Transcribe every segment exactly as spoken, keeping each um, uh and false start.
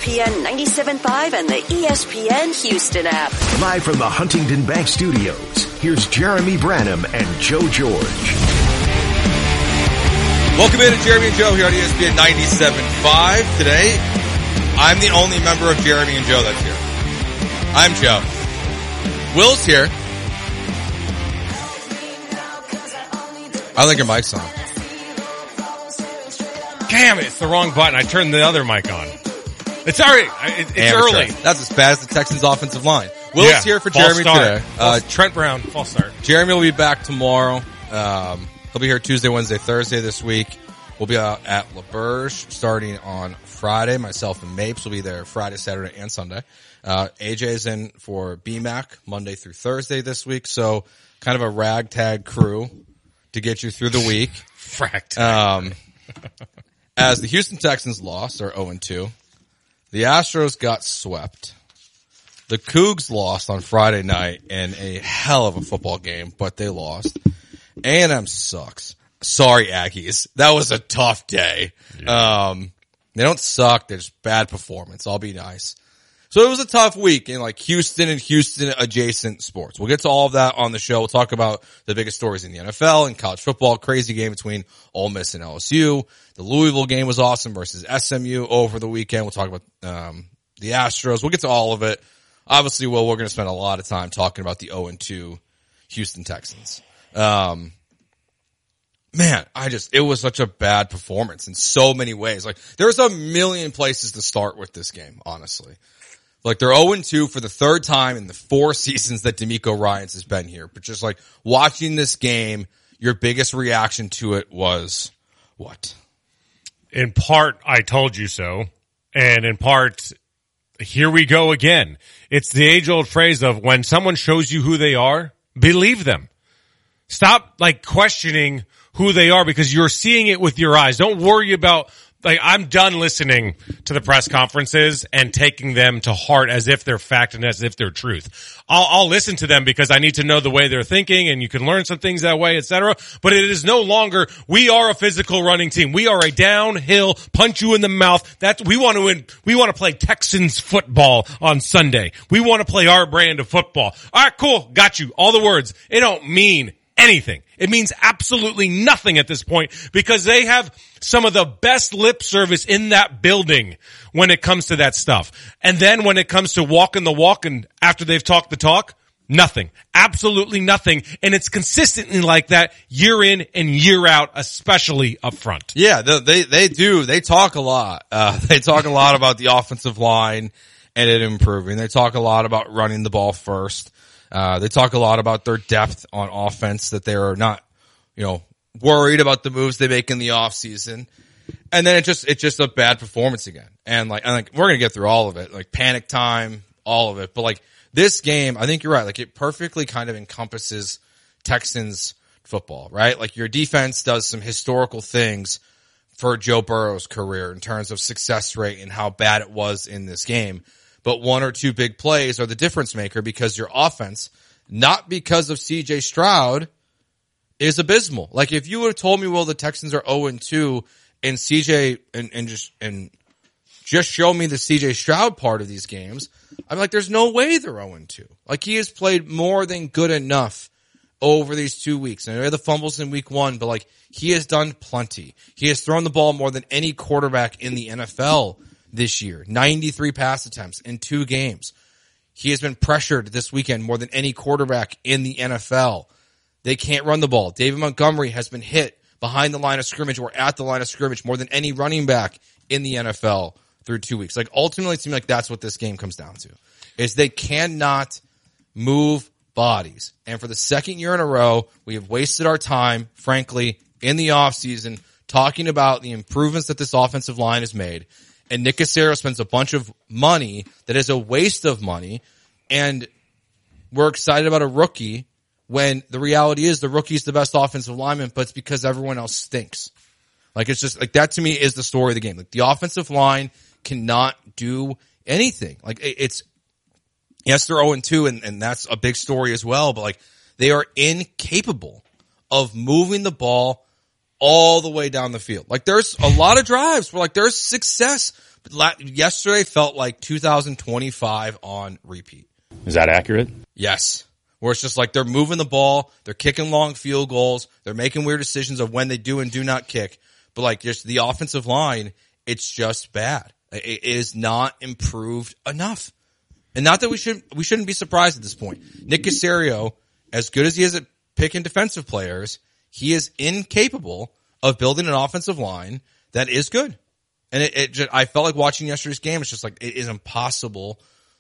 P N ninety-seven point five and the E S P N Houston app. Live from the Huntington Bank Studios, here's Jeremy Branham and Joe George. Welcome in to Jeremy and Joe here on E S P N ninety-seven point five. Today, I'm the only member of Jeremy and Joe that's here. I'm Joe. Will's here. I think your mic's on. Damn it, it's the wrong button. I turned the other mic on. It's already, it, it's Amateur. early. That's as bad as the Texans offensive line. Will's yeah, here for false Jeremy start. today. Uh, Trent Brown, false start. Jeremy will be back tomorrow. Um, he'll be here Tuesday, Wednesday, Thursday this week. We'll be out at LaBerge starting on Friday. Myself and Mapes will be there Friday, Saturday, and Sunday. Uh, A J's in for B MAC Monday through Thursday this week. So kind of a ragtag crew to get you through the week. Fracked. Um, as the Houston Texans lost, are oh and two. The Astros got swept. The Cougs lost on Friday night in a hell of a football game, but they lost. A and M sucks. Sorry, Aggies. That was a tough day. Yeah. Um, they don't suck. They're just bad performance. I'll be nice. So it was a tough week in like Houston and Houston adjacent sports. We'll get to all of that on the show. We'll talk about the biggest stories in the N F L and college football. Crazy game between Ole Miss and L S U. The Louisville game was awesome versus S M U over the weekend. We'll talk about um the Astros. We'll get to all of it. Obviously, well, we're going to spend a lot of time talking about the oh and two Houston Texans. Um, man, I just, it was such a bad performance in so many ways. Like, there's a million places to start with this game, honestly. Like, they're oh and two for the third time in the four seasons that DeMeco Ryans has been here. But just like watching this game, your biggest reaction to it was what? In part, I told you so. And in part, here we go again. It's the age-old phrase of when someone shows you who they are, believe them. Stop, like, questioning who they are because you're seeing it with your eyes. Don't worry about, like, I'm done listening to the press conferences and taking them to heart as if they're fact and as if they're truth. I'll, I'll listen to them because I need to know the way they're thinking and you can learn some things that way, et cetera. But it is no longer, we are a physical running team. We are a downhill, punch you in the mouth. That's, we want to win, we want to play Texans football on Sunday. We want to play our brand of football. All right, cool. Got you. All the words. It don't mean anything. It means absolutely nothing at this point because they have some of the best lip service in that building when it comes to that stuff. And then when it comes to walking the walk and after they've talked the talk, nothing. Absolutely nothing. And it's consistently like that year in and year out, especially up front. Yeah, they, they, they do. They talk a lot. Uh, they talk a lot about the offensive line and it improving. They talk a lot about running the ball first. Uh, they talk a lot about their depth on offense, that they're not, you know, worried about the moves they make in the offseason. And then it just, it's just a bad performance again. And like, and like, we're going to get through all of it, like panic time, all of it. But like this game, I think you're right. Like it perfectly kind of encompasses Texans football, right? Like your defense does some historical things for Joe Burrow's career in terms of success rate and how bad it was in this game. But one or two big plays are the difference maker because your offense, not because of C J Stroud, is abysmal. Like if you would have told me, well, the Texans are oh and two and C J and, and just, and just show me the C J Stroud part of these games, I'm like, there's no way they're oh and two. Like he has played more than good enough over these two weeks. And I know the fumbles in week one, but like he has done plenty. He has thrown the ball more than any quarterback in the N F L this year. ninety-three pass attempts in two games. He has been pressured this weekend more than any quarterback in the N F L. They can't run the ball. David Montgomery has been hit behind the line of scrimmage or at the line of scrimmage more than any running back in the N F L through two weeks. Like ultimately it seems like that's what this game comes down to, is they cannot move bodies. And for the second year in a row, we have wasted our time, frankly, in the offseason talking about the improvements that this offensive line has made. And Nick Caserio spends a bunch of money that is a waste of money. And we're excited about a rookie when the reality is the rookie's the best offensive lineman, but it's because everyone else stinks. Like it's just like that to me is the story of the game. Like the offensive line cannot do anything. Like it's, yes, they're oh and two and, and that's a big story as well, but like they are incapable of moving the ball all the way down the field. Like there's a lot of drives where like there's success La- yesterday felt like two thousand twenty-five on repeat. Is that accurate? Yes. Where it's just like they're moving the ball, they're kicking long field goals, they're making weird decisions of when they do and do not kick. But like just the offensive line, it's just bad. It is not improved enough. And not that we should we shouldn't be surprised at this point. Nick Caserio, as good as he is at picking defensive players, he is incapable of building an offensive line that is good. And it, it just, I felt like watching yesterday's game, it's just like it is impossible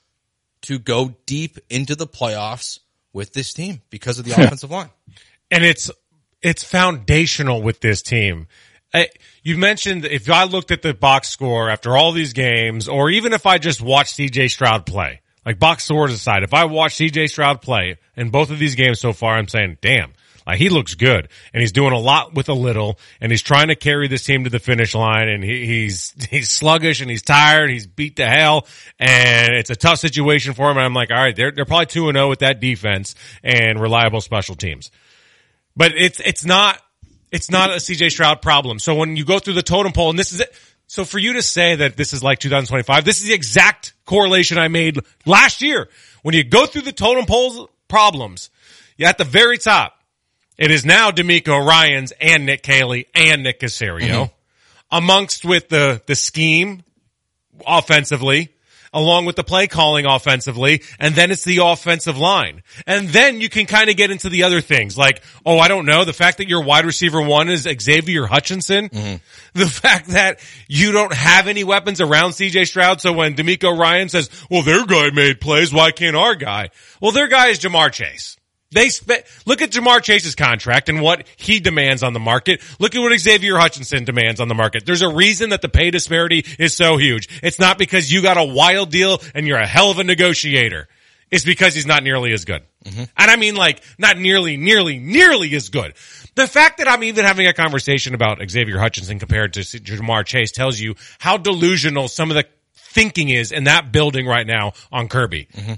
to go deep into the playoffs with this team because of the offensive line. And it's it's foundational with this team. I, you mentioned if I looked at the box score after all these games, or even if I just watched C J Stroud play, like box scores aside, if I watch C J Stroud play in both of these games so far, I'm saying, damn, like he looks good and he's doing a lot with a little and he's trying to carry this team to the finish line and he, he's, he's sluggish and he's tired. He's beat to hell and it's a tough situation for him. And I'm like, all right, they're, they're probably two and oh with that defense and reliable special teams, but it's, it's not, It's not a C J Stroud problem. So when you go through the totem pole, and this is it. So for you to say that this is like two thousand twenty-five, this is the exact correlation I made last year. When you go through the totem pole's problems, you're at the very top. It is now D'Amico Ryans and Nick Caley and Nick Caserio, mm-hmm. amongst with the, the scheme offensively, along with the play calling offensively, and then it's the offensive line. And then you can kind of get into the other things like, oh, I don't know, the fact that your wide receiver one is Xavier Hutchinson, mm-hmm. the fact that you don't have any weapons around C J Stroud, so when D'Amico Ryan says, well, their guy made plays, why can't our guy? Well, their guy is Jamar Chase. They spe- look at Jamar Chase's contract and what he demands on the market. Look at what Xavier Hutchinson demands on the market. There's a reason that the pay disparity is so huge. It's not because you got a wild deal and you're a hell of a negotiator. It's because he's not nearly as good. Mm-hmm. And I mean like not nearly, nearly, nearly as good. The fact that I'm even having a conversation about Xavier Hutchinson compared to Jamar Chase tells you how delusional some of the thinking is in that building right now on Kirby. Mm-hmm.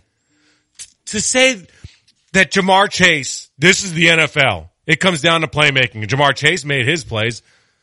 To say that Jamar Chase, this is the N F L. It comes down to playmaking. Jamar Chase made his plays.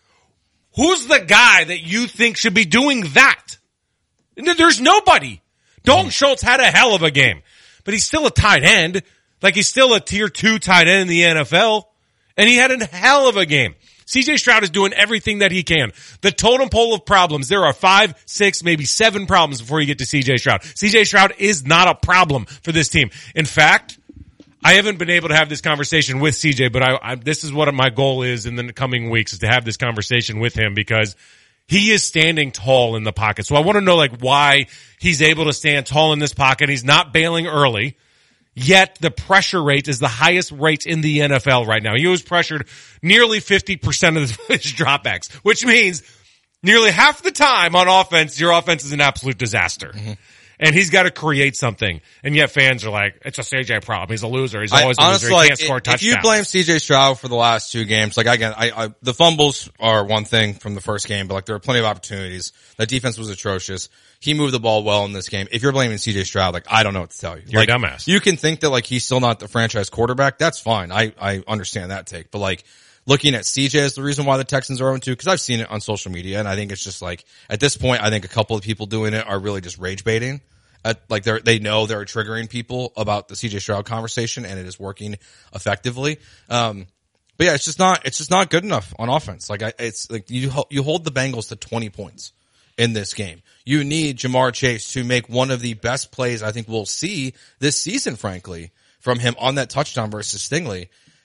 Who's the guy that you think should be doing that? There's nobody. Dalton mm. Schultz had a hell of a game, but he's still a tight end. Like he's still a tier two tight end in the N F L, and he had a hell of a game. C J Stroud is doing everything that he can. The totem pole of problems, there are five, six, maybe seven problems before you get to C J Stroud. C J Stroud is not a problem for this team. In fact, I haven't been able to have this conversation with C J, but I, I, this is what my goal is in the coming weeks, is to have this conversation with him because he is standing tall in the pocket. So I want to know like why he's able to stand tall in this pocket. He's not bailing early, yet the pressure rate is the highest rate in the N F L right now. He was pressured nearly fifty percent of his dropbacks, which means nearly half the time on offense, your offense is an absolute disaster. Mm-hmm. And he's got to create something. And yet fans are like, it's a C J problem. He's a loser. He's always I, a honestly, loser. He can't like, score if touchdowns. If you blame C J Stroud for the last two games, like again, I, I, the fumbles are one thing from the first game, but like there were plenty of opportunities. The defense was atrocious. He moved the ball well in this game. If you're blaming C J Stroud, like I don't know what to tell you. You're like, a dumbass. You can think that like he's still not the franchise quarterback. That's fine. I, I understand that take. But like looking at C J as the reason why the Texans are oh and two, because I've seen it on social media, and I think it's just like at this point, I think a couple of people doing it are really just rage baiting. At, like they they know they're triggering people about the C J Stroud conversation, and it is working effectively. Um, but yeah, it's just not it's just not good enough on offense. Like I, it's like you you hold the Bengals to twenty points in this game. You need Jamar Chase to make one of the best plays I think we'll see this season, frankly, from him on that touchdown versus Stingley,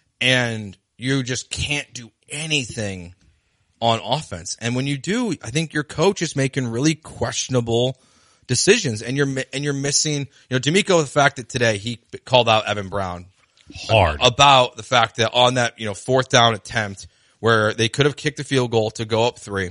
and you just can't do anything on offense. And when you do, I think your coach is making really questionable decisions, and you're and you're missing, you know, D'Amico, the fact that today he called out Evan Brown hard about the fact that on that, you know, fourth down attempt where they could have kicked a field goal to go up three,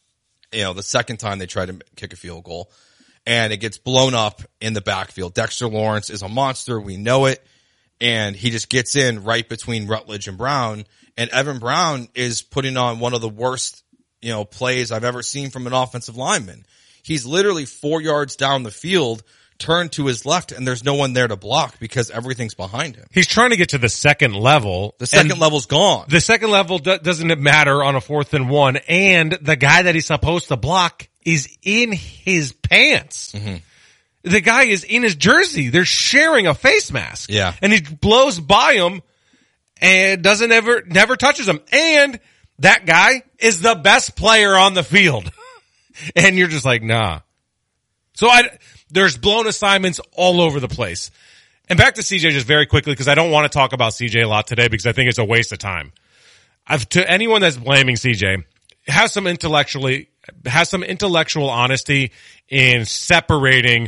you know, the second time they tried to kick a field goal, and it gets blown up in the backfield. Dexter Lawrence is a monster, we know it, and he just gets in right between Rutledge and Brown, and Evan Brown is putting on one of the worst, you know, plays I've ever seen from an offensive lineman. He's literally four yards down the field turn to his left and there's no one there to block because everything's behind him. He's trying to get to the second level. The second level's gone. The second level do- doesn't matter on a fourth and one. And the guy that he's supposed to block is in his pants. Mm-hmm. The guy is in his jersey. They're sharing a face mask. Yeah. And he blows by him and doesn't ever, never touches him. And that guy is the best player on the field. And you're just like, nah. So I, there's blown assignments all over the place. And back to C J just very quickly, because I don't want to talk about C J a lot today because I think it's a waste of time. I've, to anyone that's blaming C J, have some intellectually, has some intellectual honesty in separating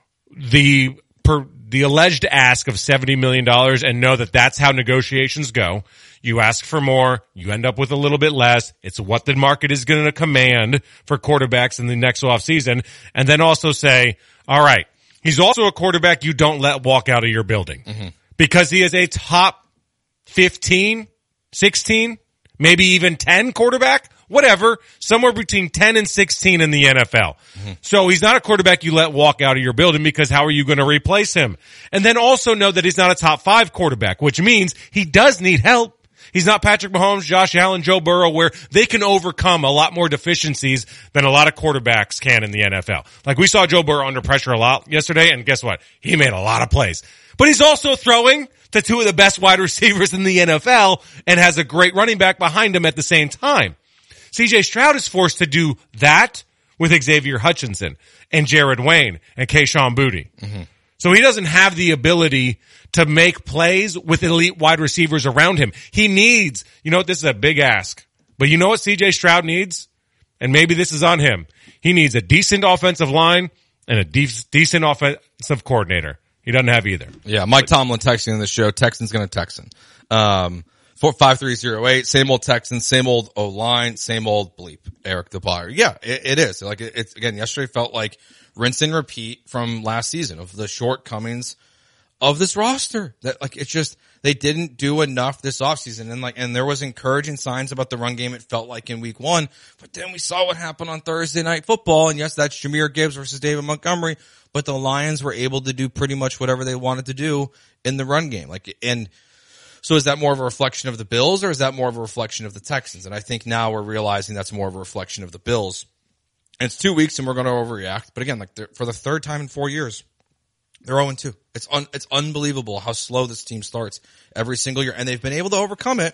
the, per, the alleged ask of seventy million dollars and know that that's how negotiations go. You ask for more, you end up with a little bit less. It's what the market is going to command for quarterbacks in the next offseason. And then also say, all right, he's also a quarterback you don't let walk out of your building mm-hmm. because he is a top fifteen, sixteen, maybe even ten quarterback, whatever, somewhere between ten and sixteen in the N F L. Mm-hmm. So he's not a quarterback you let walk out of your building because how are you going to replace him? And then also know that he's not a top five quarterback, which means he does need help. He's not Patrick Mahomes, Josh Allen, Joe Burrow, where they can overcome a lot more deficiencies than a lot of quarterbacks can in the N F L. Like we saw Joe Burrow under pressure a lot yesterday, and guess what? He made a lot of plays. But he's also throwing to two of the best wide receivers in the N F L and has a great running back behind him at the same time. C J Stroud is forced to do that with Xavier Hutchinson and Jared Wayne and Kayshon Boutte. Mm-hmm. So he doesn't have the ability to make plays with elite wide receivers around him. He needs, you know what, this is a big ask, but you know what C J Stroud needs? And maybe this is on him. He needs a decent offensive line and a de- decent offensive coordinator. He doesn't have either. Yeah, Mike Tomlin texting in the show, Texans gonna Texan. Um, four five three zero eight, same old Texans, same old O-line, same old bleep, Eric the Buyer. Yeah, it, it is. Like, it, it's, again, yesterday felt like rinse and repeat from last season of the shortcomings of this roster. That, like, it's just, they didn't do enough this offseason. And like, and there was encouraging signs about the run game, it felt like in week one, but then we saw what happened on Thursday Night Football. And yes, that's Jahmyr Gibbs versus David Montgomery, but the Lions were able to do pretty much whatever they wanted to do in the run game. Like, and so is that more of a reflection of the Bills or is that more of a reflection of the Texans? And I think now we're realizing that's more of a reflection of the Bills. And it's two weeks and we're going to overreact. But again, like for the third time in four years, they're oh and two. It's un, it's unbelievable how slow this team starts every single year. And they've been able to overcome it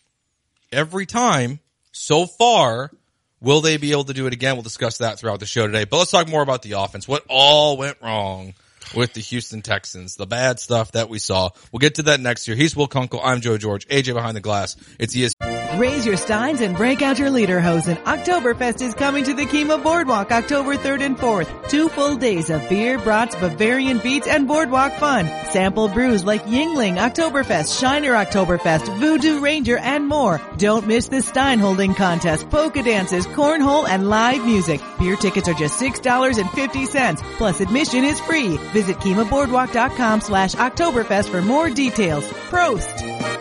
every time so far. Will they be able to do it again? We'll discuss that throughout the show today. But let's talk more about the offense. What all went wrong with the Houston Texans? The bad stuff that we saw. We'll get to that next year. He's Will Kunkel. I'm Joe George. A J behind the glass. It's E S P N. Raise your steins and break out your lederhosen. Oktoberfest is coming to the Kima Boardwalk October third and fourth. Two full days of beer, brats, Bavarian beats, and boardwalk fun. Sample brews like Yingling, Oktoberfest, Shiner Oktoberfest, Voodoo Ranger, and more. Don't miss the Stein holding contest, polka dances, cornhole, and live music. Beer tickets are just six dollars and fifty cents. Plus admission is free. Visit KimaBoardwalk.com slash Oktoberfest for more details. Prost!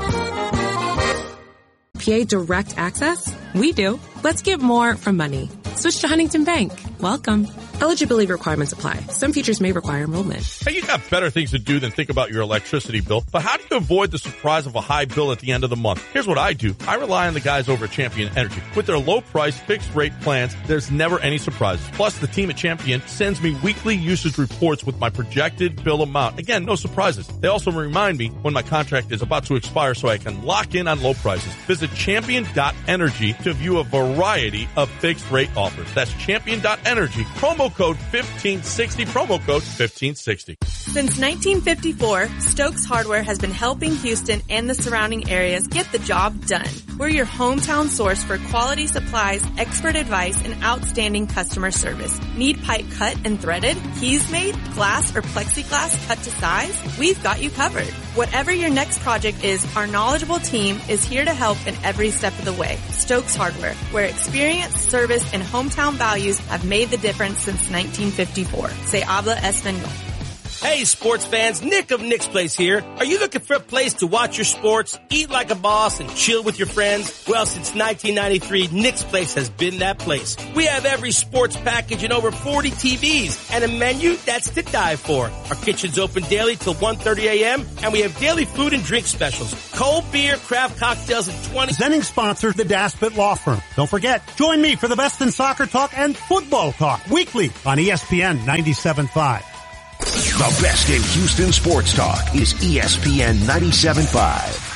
P A Direct Access? We do. Let's get more from money. Switch to Huntington Bank. Welcome. Eligibility requirements apply. Some features may require enrollment. Hey, you got better things to do than think about your electricity bill. But how do you avoid the surprise of a high bill at the end of the month? Here's what I do. I rely on the guys over at Champion Energy. With their low price, fixed rate plans, there's never any surprises. Plus, the team at Champion sends me weekly usage reports with my projected bill amount. Again, no surprises. They also remind me when my contract is about to expire so I can lock in on low prices. Visit champion dot energy to view a variety of fixed rate offers. That's champion dot energy. Promo code fifteen sixty. Promo code fifteen sixty. Since nineteen fifty-four, Stokes Hardware has been helping Houston and the surrounding areas get the job done. We're your hometown source for quality supplies, expert advice, and outstanding customer service. Need pipe cut and threaded, keys made, glass or plexiglass cut to size? We've got you covered. Whatever your next project is, our knowledgeable team is here to help in every step of the way. Stokes Hardware, where experience, service, and hometown values have made the difference since nineteen fifty-four. Se habla español. Hey, sports fans, Nick of Nick's Place here. Are you looking for a place to watch your sports, eat like a boss, and chill with your friends? Well, since nineteen ninety-three, Nick's Place has been that place. We have every sports package and over forty T Vs, and a menu that's to die for. Our kitchen's open daily till one thirty a.m., and we have daily food and drink specials. Cold beer, craft cocktails, and twenty... Presenting sponsor, the Daspit Law Firm. Don't forget, join me for the best in soccer talk and football talk weekly on E S P N ninety-seven point five. The best in Houston sports talk is E S P N ninety-seven point five.